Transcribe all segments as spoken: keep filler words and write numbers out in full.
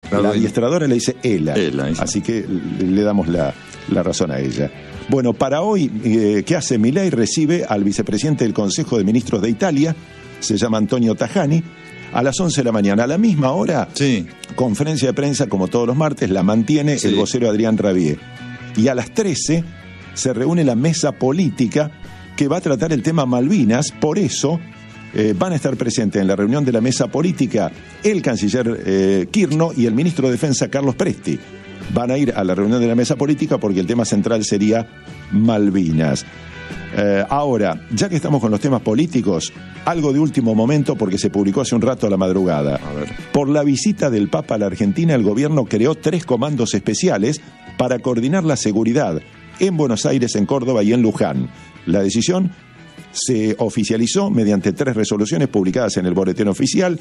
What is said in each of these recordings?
La, la adiestradora le dice Ela, Ela así que le damos la, la razón a ella. Bueno, para hoy, eh, ¿qué hace Milei? Recibe al vicepresidente del Consejo de Ministros de Italia, se llama Antonio Tajani, a las once de la mañana. A la misma hora, sí. conferencia de prensa, como todos los martes, la mantiene sí. el vocero Adrián Rabier. Y a las trece se reúne la mesa política que va a tratar el tema Malvinas. Por eso eh, van a estar presentes en la reunión de la mesa política el canciller eh, Kirno y el ministro de Defensa Carlos Presti. Van a ir a la reunión de la mesa política porque el tema central sería Malvinas. Eh, ahora, ya que estamos con los temas políticos, algo de último momento porque se publicó hace un rato a la madrugada. A ver. Por la visita del Papa a la Argentina, el gobierno creó tres comandos especiales para coordinar la seguridad en Buenos Aires, en Córdoba y en Luján. La decisión se oficializó mediante tres resoluciones publicadas en el Boletín Oficial.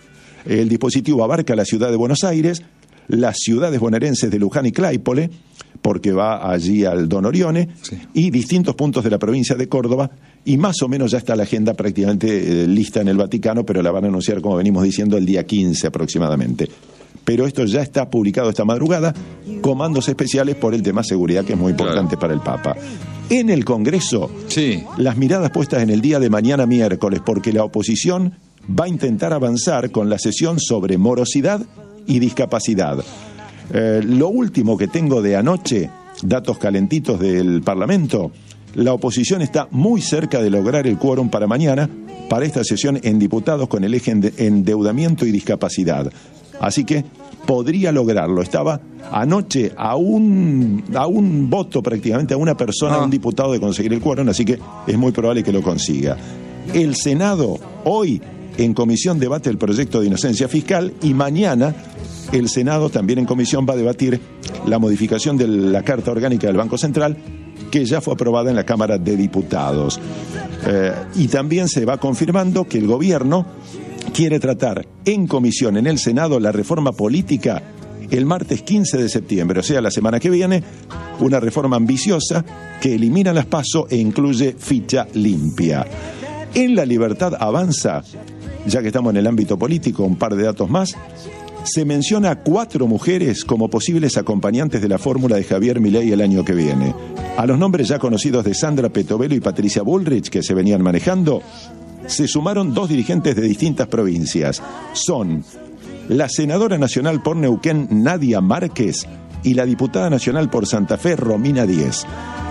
El dispositivo abarca la ciudad de Buenos Aires, las ciudades bonaerenses de Luján y Claypole, porque va allí al Don Orione, sí. y distintos puntos de la provincia de Córdoba, y más o menos ya está la agenda prácticamente eh, lista en el Vaticano, pero la van a anunciar, como venimos diciendo, el día quince aproximadamente. Pero esto ya está publicado esta madrugada, comandos especiales por el tema seguridad, que es muy importante claro. para el Papa. En el Congreso, sí. las miradas puestas en el día de mañana miércoles, porque la oposición va a intentar avanzar con la sesión sobre morosidad y discapacidad. Eh, lo último que tengo de anoche, datos calentitos del Parlamento, la oposición está muy cerca de lograr el quórum para mañana, para esta sesión en diputados con el eje de endeudamiento y discapacidad. Así que podría lograrlo. Estaba anoche a un, a un voto prácticamente, a una persona, a ah. un diputado de conseguir el quórum, así que es muy probable que lo consiga. El Senado hoy en comisión debate el proyecto de inocencia fiscal y mañana el Senado también en comisión va a debatir la modificación de la Carta Orgánica del Banco Central, que ya fue aprobada en la Cámara de Diputados. Eh, y también se va confirmando que el gobierno quiere tratar en comisión en el Senado la reforma política el martes quince de septiembre, o sea, la semana que viene, una reforma ambiciosa que elimina las PASO e incluye ficha limpia. En La Libertad Avanza, ya que estamos en el ámbito político, un par de datos más. Se menciona a cuatro mujeres como posibles acompañantes de la fórmula de Javier Milei el año que viene. A los nombres ya conocidos de Sandra Petovelo y Patricia Bullrich, que se venían manejando, se sumaron dos dirigentes de distintas provincias. Son la senadora nacional por Neuquén, Nadia Márquez, y la diputada nacional por Santa Fe, Romina Díez.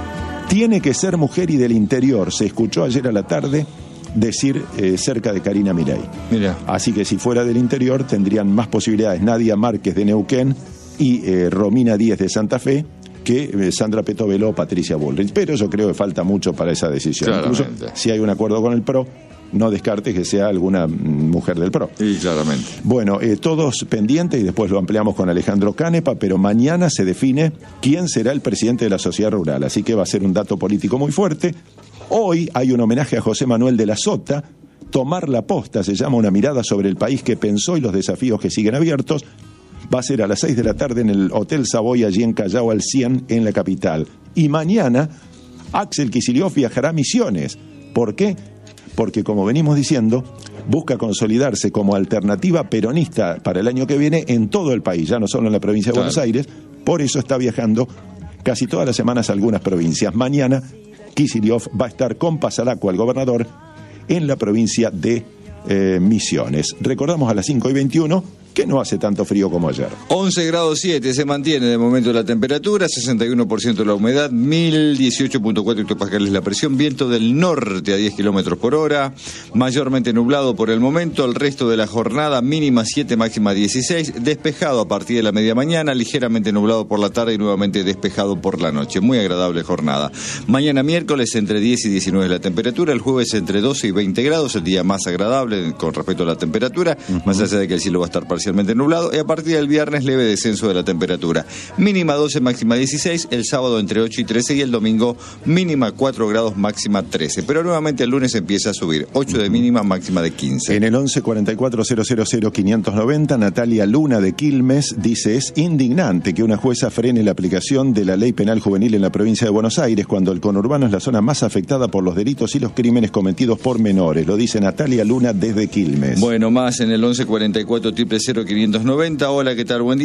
Tiene que ser mujer y del interior, se escuchó ayer a la tarde decir eh, cerca de Karina Milei. Mira. Así que si fuera del interior tendrían más posibilidades Nadia Márquez de Neuquén y eh, Romina Díez de Santa Fe que eh, Sandra Petovelo o Patricia Bullrich. Pero yo creo que falta mucho para esa decisión. Claramente. Incluso si hay un acuerdo con el P R O, no descarte que sea alguna mujer del P R O. Sí, claramente. Bueno, eh, todos pendientes y después lo ampliamos con Alejandro Canepa, pero mañana se define quién será el presidente de la sociedad rural, así que va a ser un dato político muy fuerte. Hoy hay un homenaje a José Manuel de la Sota, Tomar la Posta, se llama, una mirada sobre el país que pensó y los desafíos que siguen abiertos. Va a ser a las seis de la tarde en el Hotel Savoy, allí en Callao al cien, en la capital. Y mañana, Axel Kicillof viajará a Misiones. ¿Por qué? Porque, como venimos diciendo, busca consolidarse como alternativa peronista para el año que viene en todo el país, ya no solo en la provincia de claro. Buenos Aires. Por eso está viajando casi todas las semanas a algunas provincias. Mañana Kicillof va a estar con Pasaracua, el gobernador, en la provincia de eh, Misiones. Recordamos a las cinco y veintiuno que no hace tanto frío como ayer. once grados siete se mantiene de momento la temperatura, sesenta y uno por ciento la humedad, mil dieciocho punto cuatro hectopascales la presión, viento del norte a diez kilómetros por hora, mayormente nublado por el momento, el resto de la jornada mínima siete, máxima dieciséis, despejado a partir de la media mañana, ligeramente nublado por la tarde y nuevamente despejado por la noche. Muy agradable jornada. Mañana miércoles entre diez y diecinueve la temperatura, el jueves entre doce y veinte grados, el día más agradable con respecto a la temperatura, uh-huh. más allá de que el cielo va a estar parcialmente nublado, y a partir del viernes leve descenso de la temperatura. Mínima doce, máxima dieciséis, el sábado entre ocho y trece y el domingo mínima cuatro grados, máxima trece. Pero nuevamente el lunes empieza a subir, ocho de mínima, máxima de quince. En el once cuarenta y cuatro cero cero cero quinientos noventa, Natalia Luna de Quilmes dice: es indignante que una jueza frene la aplicación de la ley penal juvenil en la provincia de Buenos Aires cuando el conurbano es la zona más afectada por los delitos y los crímenes cometidos por menores. Lo dice Natalia Luna desde Quilmes. Bueno, más en el once cuarenta y cuatro cero cero cero quinientos noventa. Hola, ¿qué tal? Buen día.